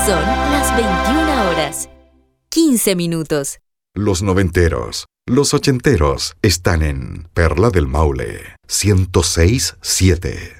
Son las 21:15. Los noventeros, los ochenteros están en Perla del Maule 106.7.